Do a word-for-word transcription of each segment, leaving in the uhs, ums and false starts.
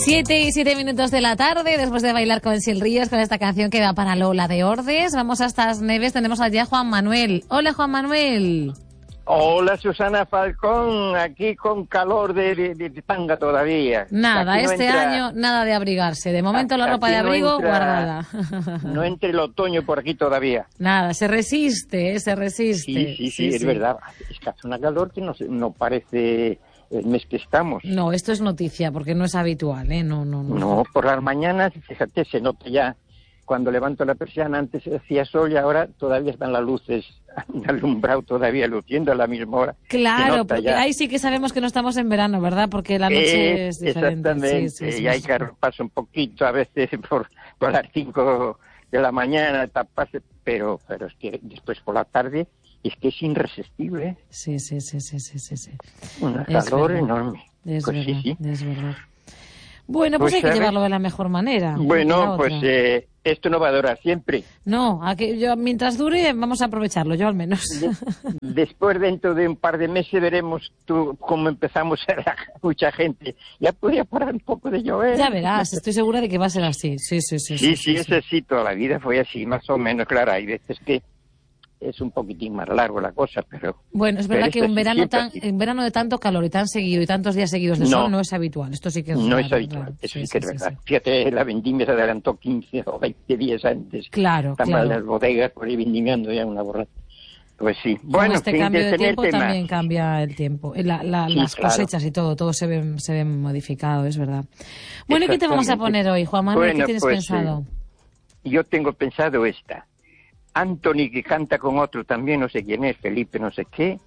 Siete y siete minutos de la tarde, después de bailar con Sil Ríos, con esta canción que va para Lola de Ordes. Vamos a estas neves, tenemos allí a Juan Manuel. Hola, Juan Manuel. Hola, Susana Falcón, aquí con calor de, de, de tanga todavía. Nada, aquí no este entra, año nada de abrigarse. De momento la ropa de no abrigo entra, guardada. No entra el otoño por aquí todavía. Nada, se resiste, ¿eh? se resiste. Sí, sí, sí, sí, es sí. verdad. Es que hace una calor que no, no parece el mes que estamos. No, esto es noticia, porque no es habitual, ¿eh? No, no, no. No, por las mañanas, fíjate, se nota ya. Cuando levanto la persiana, antes hacía sol y ahora todavía están las luces alumbrado todavía, luciendo a la misma hora. Claro, porque ya. Ahí sí que sabemos que no estamos en verano, ¿verdad? Porque la noche eh, es diferente. Exactamente, sí, sí, sí, y hay sí. que arroparse un poquito a veces por, por las cinco de la mañana, taparse, pero, pero es que después por la tarde es que es irresistible. Sí, sí, sí, sí, sí, sí. sí. Un calor enorme. Es pues verdad, sí, sí. es verdad. Bueno, pues, pues hay que llevarlo de la mejor manera. Bueno, pues eh, esto no va a durar siempre. No, a que yo, mientras dure vamos a aprovecharlo, yo al menos. De, después, dentro de un par de meses, veremos tú cómo empezamos a la, mucha gente. Ya podría parar un poco de llover. Ya verás, estoy segura de que va a ser así. Sí, sí, sí. Sí, sí, sí, sí, sí. eso sí, toda la vida fue así, más o menos. Claro, hay veces que es un poquitín más largo la cosa, pero... Bueno, es verdad que un verano tan, un verano de tanto calor y tan seguido y tantos días seguidos de no, sol no es habitual. Esto sí que es No raro, es habitual, raro. eso sí, sí que sí, es verdad. Sí, sí. Fíjate, la vendimia se adelantó quince o veinte días antes. Claro, Estaban claro. las bodegas por ahí vendimiando ya una borracha. Pues sí. Con Bueno, este fin cambio de de tiempo tema. también cambia el tiempo. La, la, sí, las claro. cosechas y todo, todo se ve, se ve modificado, es verdad. Bueno, ¿y qué te vamos a poner hoy, Juan Manuel? Bueno, ¿Qué tienes pues, pensado? Eh, yo tengo pensado esta. Anthony, que canta con otro también, no sé quién es, Felipe no sé qué,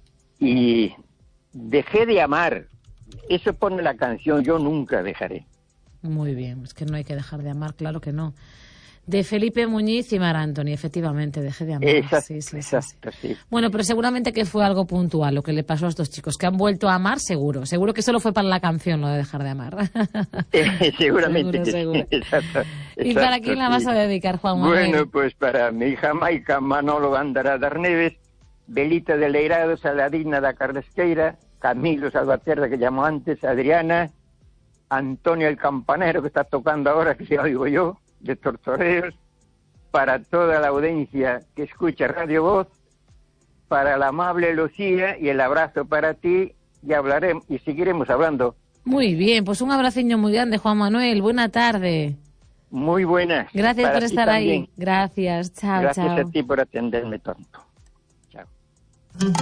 y dejé de amar. Eso pone la canción, yo nunca dejaré. Muy bien, es que no hay que dejar de amar, claro que no. De Felipe Muñiz y Mar Anthony, efectivamente, dejé de amar. Exacto, sí, sí, exacto, sí, sí. sí. Bueno, pero seguramente que fue algo puntual lo que le pasó a estos chicos, que han vuelto a amar, seguro. Seguro que solo fue para la canción lo de dejar de amar. Eh, seguramente seguro, que seguro. sí. Exacto, ¿Y exacto, para quién la vas sí. a dedicar, Juan Manuel? Bueno, pues para mi hija Maica Manolo Gándara Darneves, Belita de Leirado, Saladina da Carrasqueira, Camilo Salvaterra, que llamó antes, Adriana, Antonio el Campanero, que está tocando ahora, que ya oigo yo, de Tortoreos, para toda la audiencia que escucha Radio Voz, para la amable Lucía y el abrazo para ti, y hablaremos y seguiremos hablando. Muy bien, pues un abraciño muy grande, Juan Manuel. Buena tarde. Muy buenas. Gracias por estar también. ahí. Gracias. Chao, Gracias chao. a ti por atenderme tanto. Chao.